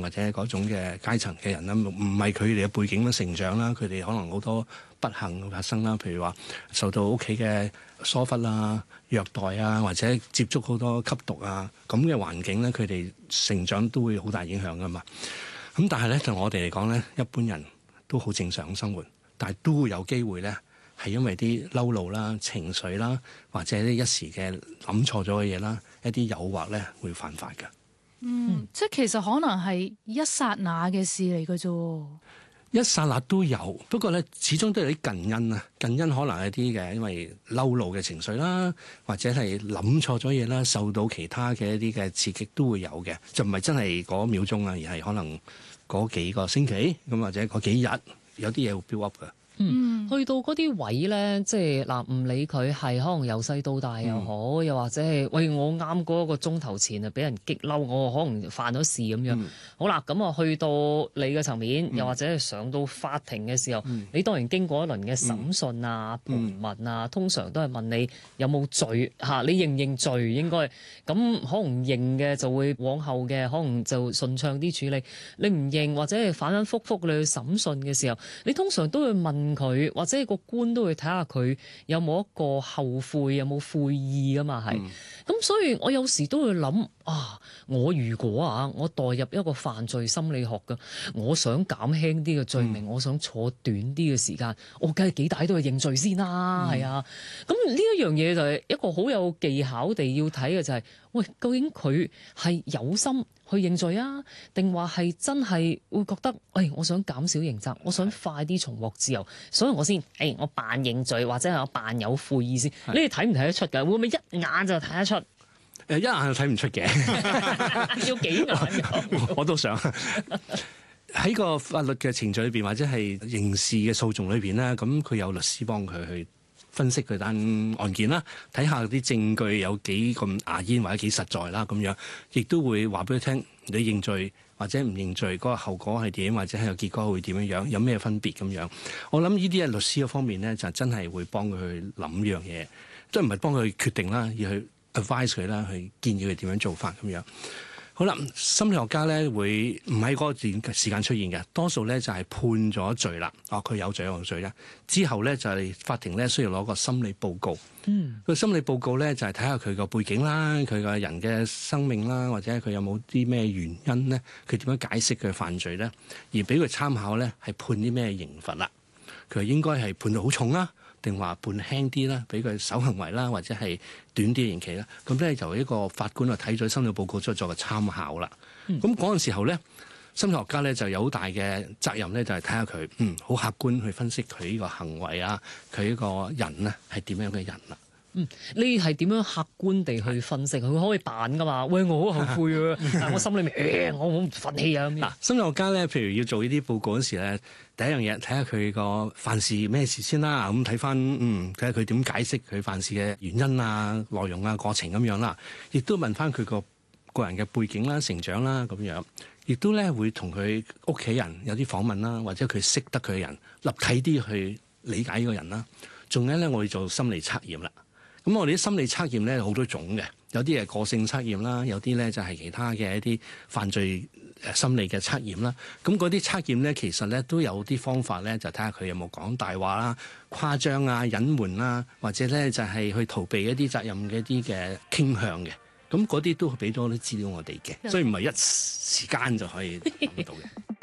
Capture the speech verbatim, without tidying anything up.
或者嗰種嘅階層嘅人啦，唔唔係佢哋嘅背景嘅成長啦，佢哋可能好多不幸發生啦，譬如話受到屋企嘅疏忽啊、虐待啊，或者接觸好多吸毒啊咁嘅環境咧，佢哋成長都會好大影響噶嘛。咁但係咧，就我哋嚟講咧，一般人都好正常生活，但係都會有機會咧。係因為啲嬲怒啦、情緒啦，或者啲一時嘅諗錯咗嘅嘢啦，一啲誘惑咧會犯法㗎。 嗯，即係其實可能係一剎那嘅事嚟嘅啫。 一剎那都有，不過咧始終都有啲近因啊。近因可能係啲嘅，因為嬲怒嘅情緒啦，或者係諗錯咗嘢啦，受到其他嘅一啲嘅刺激都會有嘅，就唔係真係嗰秒鐘啊，而係可能嗰幾個星期咁，或者嗰幾日有啲嘢會 build up 㗎。 嗯，去到嗰啲位咧，即係嗱，唔理佢係可能由細到大又好，嗯、又或者係喂我啱嗰個鐘頭前啊，俾人激嬲，我可能犯咗事咁樣。嗯、好啦，咁啊去到你嘅層面，嗯、又或者係上到法庭嘅時候，嗯、你當然經過一輪嘅審訊啊、盤問啊，通常都係問你有冇罪嚇，你認唔認罪應該。咁可能認嘅就會往後嘅，可能就順暢啲處理。你唔認或者係反反覆覆你去審訊嘅時候，你通常都會問佢，或者個官都會睇下佢有冇一個後悔，有冇悔意噶嘛，係咁、嗯、所以我有時都會諗啊，我如果啊我代入一個犯罪心理學噶，我想減輕啲嘅罪名，嗯、我想坐短啲嘅時間，我梗係幾大都去認罪先啦，係、嗯、啊，咁呢一樣嘢就係一個好有技巧地要睇嘅就係、是，喂，究竟佢係有心去認罪啊，定話係真係會覺得，誒、哎，我想減少刑責，我想快啲重獲自由，所以我先，誒、哎，我扮認罪或者係我扮有悔意先，你哋睇唔睇得出㗎？會唔會一眼就睇得出？ 誒，一眼就睇唔出嘅， 要幾眼？ 我都想喺個法律嘅程序裏邊，或者係刑事嘅訴訟裏邊咧，咁佢有律師幫佢去分析佢單案件啦，睇下啲證據有幾咁牙煙或者幾實在啦，咁樣亦都會話俾佢聽，你認罪或者唔認罪嗰個後果係點，或者係個結果會點樣樣，有咩分別咁樣。我諗呢啲係律師嗰方面咧，就真係會幫佢去諗呢樣嘢，即係唔係幫佢決定啦，而去 advise 佢啦，去建議佢點樣做法咁樣。好啦，心理學家咧會唔喺嗰個時間出現嘅，多數咧就係判咗罪啦。哦，佢有罪有罪啦。之後咧就係法庭咧需要攞個心理報告。嗯，個心理報告咧就係睇下佢個背景啦，佢個人嘅生命啦，或者佢有冇啲咩原因咧，佢點樣解釋佢犯罪咧，而俾佢參考咧係判啲咩刑罰啦。佢應該係判到好重啦，定話判輕啲啦，俾佢守行為啦，或者係短啲嘅刑期啦。咁咧由一個法官啊睇咗心理報告之後作個參考啦。咁嗰陣時候咧，心理學家咧就有好大嘅責任咧，就係睇下佢嗯好客觀去分析佢呢個行為啊，佢呢個人咧係點樣嘅人啦。 嗯，你係點樣客觀地去分析？佢可以扮噶嘛？喂，我好後悔啊！但我心裏面，欸、我好唔忿氣啊！咁嗱，心理學家咧，譬如要做呢啲報告嗰時咧，第一樣嘢睇下佢個犯事咩事先啦。咁睇翻，嗯，睇下佢點解釋佢犯事嘅原因啊、內容啊、過程咁樣啦。亦都問翻佢個個人嘅背景啦、成長啦咁樣。亦都咧會同佢屋企人有啲訪問啦，或者佢識得佢嘅人立體啲去理解呢個人啦。仲有咧，我哋做心理測驗啦。咁我哋啲心理測驗咧好多種嘅，有啲係個性測驗啦，有啲咧就係其他嘅一啲犯罪誒心理嘅測驗啦。咁嗰啲測驗咧，其實咧都有啲方法咧，就睇下佢有冇講大話啦、誇張啊、隱瞞啦，或者咧就係去逃避一啲責任嘅一啲嘅傾向嘅。咁嗰啲都俾咗啲資料我哋嘅，所以唔係一時間就可以諗到嘅。